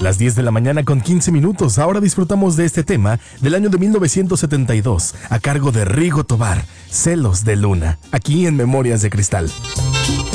Las 10 de la mañana con 15 minutos. Ahora disfrutamos de este tema del año de 1972, a cargo de Rigo Tobar, Celos de Luna, aquí en Memorias de Cristal.